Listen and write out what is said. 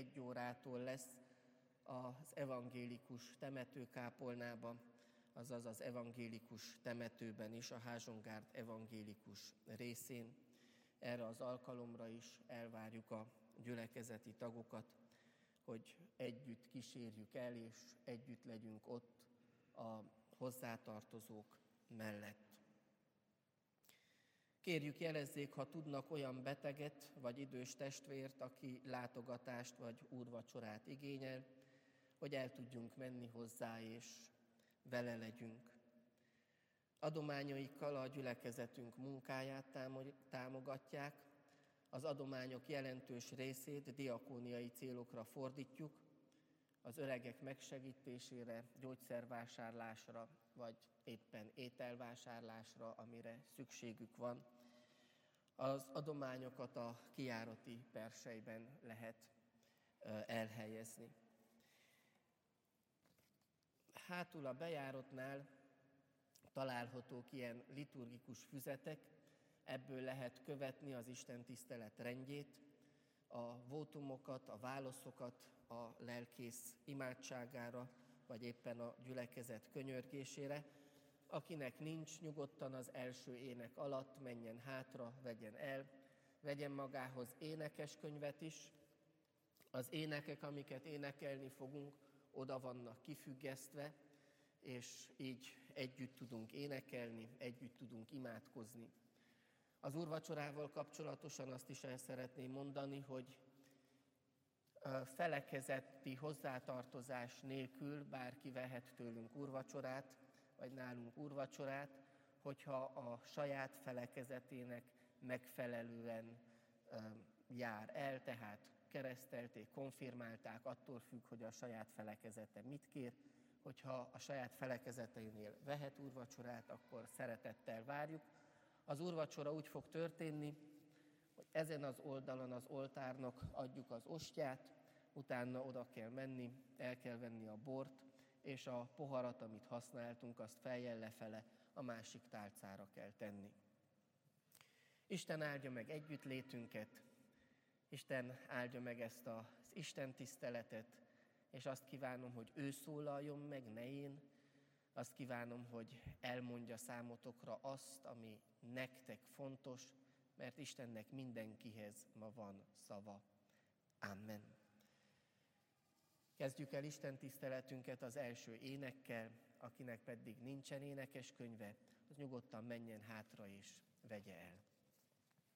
1 órától lesz az evangélikus temetőkápolnába, azaz az evangélikus temetőben is, a Házsongárd evangélikus részén. Erre az alkalomra is elvárjuk a gyülekezeti tagokat, hogy együtt kísérjük el, és együtt legyünk ott a hozzátartozók mellett. Kérjük, jelezzék, ha tudnak olyan beteget vagy idős testvért, aki látogatást vagy úrvacsorát igényel, hogy el tudjunk menni hozzá, és vele legyünk. Adományaikkal a gyülekezetünk munkáját támogatják, az adományok jelentős részét diakóniai célokra fordítjuk, az öregek megsegítésére, gyógyszervásárlásra, vagy éppen ételvásárlásra, amire szükségük van. Az adományokat a kijárati perselyben lehet elhelyezni. Hátul a bejáratnál találhatók ilyen liturgikus füzetek, ebből lehet követni az istentisztelet rendjét, a vótumokat, a válaszokat a lelkész imádságára, vagy éppen a gyülekezet könyörgésére. Akinek nincs, nyugodtan az első ének alatt menjen hátra, vegyen el, vegyen magához énekeskönyvet is. Az énekek, amiket énekelni fogunk, oda vannak kifüggesztve, és így együtt tudunk énekelni, együtt tudunk imádkozni. Az úrvacsorával kapcsolatosan azt is el szeretném mondani, hogy felekezeti hozzátartozás nélkül bárki vehet tőlünk úrvacsorát, vagy nálunk úrvacsorát, hogyha a saját felekezetének megfelelően jár el, tehát keresztelték, konfirmálták, attól függ, hogy a saját felekezete mit kér. Hogyha a saját felekezeteinél vehet úrvacsorát, akkor szeretettel várjuk. Az úrvacsora úgy fog történni, hogy ezen az oldalon az oltárnak adjuk az ostját, utána oda kell menni, el kell venni a bort, és a poharat, amit használtunk, azt fejjel lefele a másik tálcára kell tenni. Isten áldja meg együttlétünket, Isten áldja meg ezt az Isten tiszteletet, és azt kívánom, hogy ő szólaljon meg, ne én. Azt kívánom, hogy elmondja számotokra azt, ami nektek fontos, mert Istennek mindenkihez ma van szava. Amen. Kezdjük el Isten tiszteletünket az első énekkel, akinek pedig nincsen énekeskönyve, az nyugodtan menjen hátra és vegye el.